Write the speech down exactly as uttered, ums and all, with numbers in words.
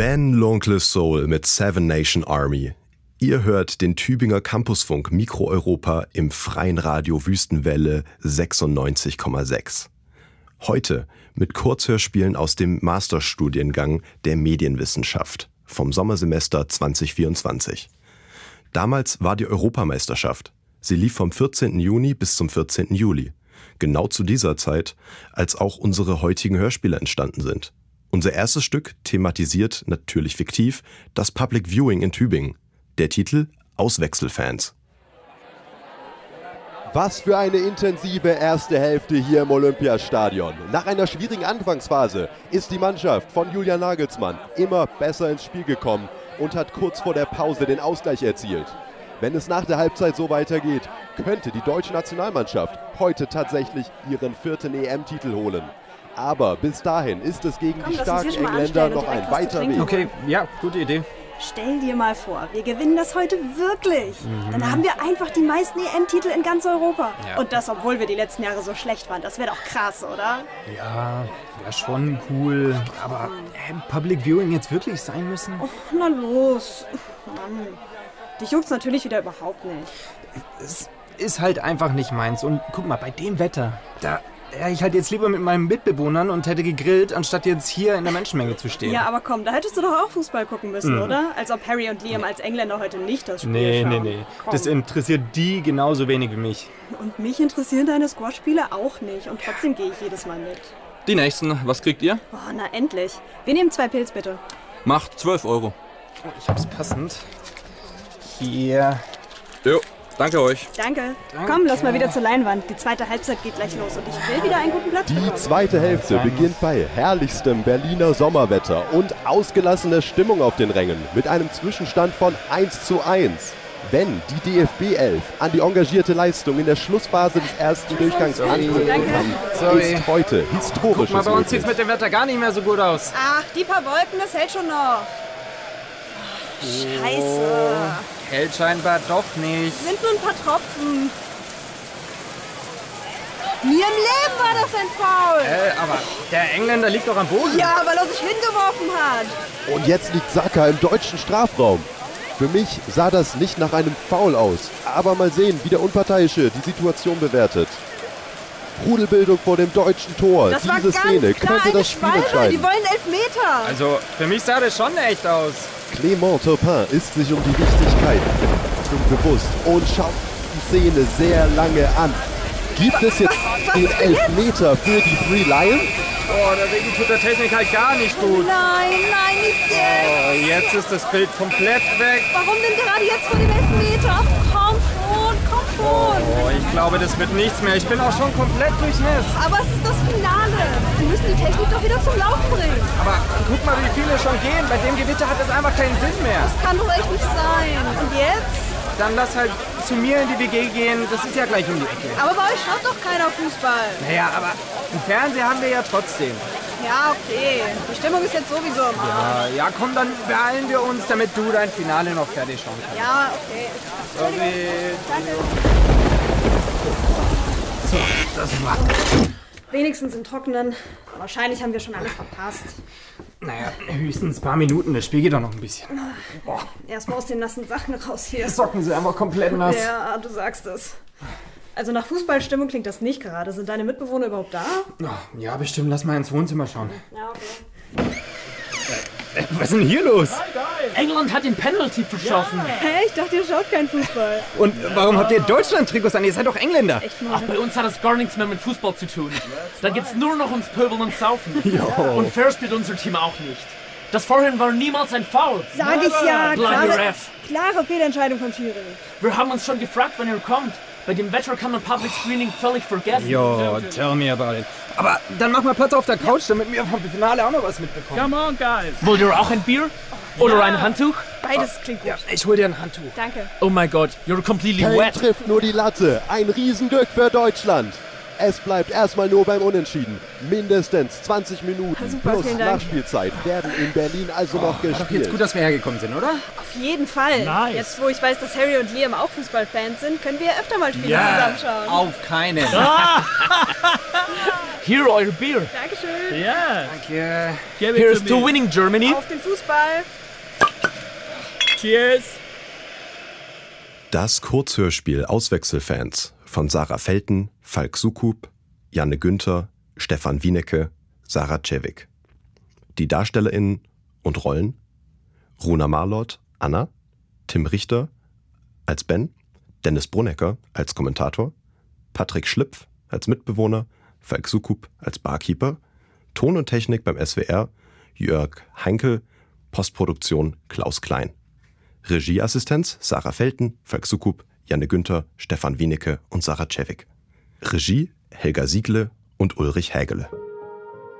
Ben L'Oncle Soul mit Seven Nation Army. Ihr hört den Tübinger Campusfunk Mikro-Europa im freien Radio Wüstenwelle sechsundneunzig Komma sechs. Heute mit Kurzhörspielen aus dem Masterstudiengang der Medienwissenschaft vom Sommersemester zwanzig vierundzwanzig. Damals war die Europameisterschaft. Sie lief vom vierzehnten Juni bis zum vierzehnten Juli. Genau zu dieser Zeit, als auch unsere heutigen Hörspiele entstanden sind. Unser erstes Stück thematisiert, natürlich fiktiv, das Public Viewing in Tübingen. Der Titel Auswechselfans. Was für eine intensive erste Hälfte hier im Olympiastadion. Nach einer schwierigen Anfangsphase ist die Mannschaft von Julian Nagelsmann immer besser ins Spiel gekommen und hat kurz vor der Pause den Ausgleich erzielt. Wenn es nach der Halbzeit so weitergeht, könnte die deutsche Nationalmannschaft heute tatsächlich ihren vierten E M-Titel holen. Aber bis dahin ist es gegen Komm, die starken Engländer noch ein weiter Weg. Okay, ja, gute Idee. Stell dir mal vor, wir gewinnen das heute wirklich. Mhm. Dann haben wir einfach die meisten E M-Titel in ganz Europa. Ja. Und das, obwohl wir die letzten Jahre so schlecht waren. Das wäre doch krass, oder? Ja, wäre schon cool. Aber äh, Public Viewing jetzt wirklich sein müssen? Oh, na los. Mann. Dich juckt's natürlich wieder überhaupt nicht. Es ist halt einfach nicht meins. Und guck mal, bei dem Wetter, da... Ja, ich halt jetzt lieber mit meinen Mitbewohnern und hätte gegrillt, anstatt jetzt hier in der Menschenmenge zu stehen. Ja, aber komm, da hättest du doch auch Fußball gucken müssen, mhm. oder? Als ob Harry und Liam als Engländer heute nicht das Spiel nee, schauen. Nee, nee, nee. Komm. Das interessiert die genauso wenig wie mich. Und mich interessieren deine Squash-Spiele auch nicht. Und trotzdem gehe ich jedes Mal mit. Die nächsten, was kriegt ihr? Oh, na endlich. Wir nehmen zwei Pilz, bitte. Macht zwölf Euro. Ich hab's passend. Hier. Jo. Danke euch. Danke. Danke. Komm, lass mal wieder zur Leinwand. Die zweite Halbzeit geht gleich los und ich will wieder einen guten Platz Die bekommen. zweite Hälfte beginnt bei herrlichstem Berliner Sommerwetter und ausgelassener Stimmung auf den Rängen mit einem Zwischenstand von eins zu eins. Wenn die D F B elf an die engagierte Leistung in der Schlussphase des ersten Durchgangs anknüpfen kann, ist heute historisch. Guck mal, bei uns sieht es mit dem Wetter gar nicht mehr so gut aus. Ach, die paar Wolken, das hält schon noch. Scheiße. Hält scheinbar doch nicht. Sind nur ein paar Tropfen. Nie im Leben war das ein Foul. Äh, aber der Engländer liegt doch am Boden. Ja, weil er sich hingeworfen hat. Und jetzt liegt Saka im deutschen Strafraum. Für mich sah das nicht nach einem Foul aus. Aber mal sehen, wie der Unparteiische die Situation bewertet. Rudelbildung vor dem deutschen Tor. Das Diese war ganz Szene klar könnte das Spiel entscheiden. Die wollen Elfmeter. Also, für mich sah das schon echt aus. Clément Turpin ist sich um die Wichtigkeit bewusst und schaut die Szene sehr lange an. Gibt es jetzt was, was den Elfmeter für die Three Lions? Oh, der Regen tut der Technik halt gar nicht gut. Nein, nein, nicht jetzt. Oh, jetzt ist das Bild komplett weg. Warum denn gerade jetzt vor dem Elfmeter? Ach, komm schon, komm schon. Oh, ich glaube, das wird nichts mehr. Ich bin auch schon komplett durchnässt. Aber es ist das Finale. Wir müssen die Technik doch wieder zum Laufen bringen. Aber guck mal, wie viele schon gehen. Bei dem Gewitter hat das einfach keinen Sinn mehr. Das kann doch echt nicht sein. Und jetzt? Dann lass halt zu mir in die W G gehen. Das ist ja gleich um die Ecke. Aber bei euch schaut doch keiner Fußball. Naja, aber im Fernsehen haben wir ja trotzdem. Ja, okay. Die Stimmung ist jetzt sowieso im Arsch. Ja, ja, komm, dann beeilen wir uns, damit du dein Finale noch fertig schauen kannst. Ja, okay. Sorry. Danke. So, das war... Wenigstens im Trockenen. Wahrscheinlich haben wir schon alles verpasst. Naja, höchstens ein paar Minuten. Das Spiel geht doch noch ein bisschen. Boah. Erstmal aus den nassen Sachen raus hier. Socken sie einfach komplett nass. Ja, du sagst es. Also nach Fußballstimmung klingt das nicht gerade. Sind deine Mitbewohner überhaupt da? Ja, bestimmt. Lass mal ins Wohnzimmer schauen. Ja, okay. Äh, was ist denn hier los? England hat den Penalty verschossen. Ja. Hä? Ich dachte, ihr schaut keinen Fußball. Und warum habt ihr Deutschland-Trikots an? Ihr seid doch Engländer. Echt mal. Ach, bei uns hat das gar nichts mehr mit Fußball zu tun. Da geht's nur noch ums Pöbeln und Saufen. Jo. Und fair spielt unser Team auch nicht. Das vorhin war niemals ein Foul. Sag ich ja. Klare Klare, Ref. klare Fehlentscheidung von Schiri. Wir haben uns schon gefragt, wann ihr kommt. Bei dem Wetter kann man Public Screening völlig vergessen. Jo, tell me about it. Aber dann mach mal Platz auf der Couch, damit wir vom Finale auch noch was mitbekommen. Come on, guys. Wollt ihr auch ein Bier? Oder ja. ein Handtuch? Beides klingt gut. Ja, ich hol dir ein Handtuch. Danke. Oh my God, you're completely Kane wet. trifft nur die Latte. Ein Riesenglück für Deutschland. Es bleibt erstmal nur beim Unentschieden. Mindestens zwanzig Minuten Super, plus vielen Dank. Nachspielzeit werden in Berlin also noch War doch gespielt. jetzt gut, dass wir hergekommen sind, oder? Auf jeden Fall. Nice. Jetzt, wo ich weiß, dass Harry und Liam auch Fußballfans sind, können wir öfter mal Spiele Ja. zusammenschauen. Auf keinen. Here, euer Beer. Dankeschön. Ja. Danke. Give it Here's to to me. winning Germany. Auf den Fußball. Cheers. Das Kurzhörspiel Auswechselfans von Sarah Felten, Falk Sukup, Janne Günther, Stefan Wienecke, Sarah Cevik. Die DarstellerInnen und Rollen: Runa Marlott, Anna, Tim Richter als Ben, Dennis Brunnecker als Kommentator, Patrick Schlipf als Mitbewohner, Falk Sukup als Barkeeper, Ton und Technik beim S W R, Jörg Heinkel, Postproduktion Klaus Klein. Regieassistenz Sarah Felten, Falk Sukup, Janne Günther, Stefan Wienecke und Sarah Cevik. Regie Helga Siegle und Ulrich Hägele.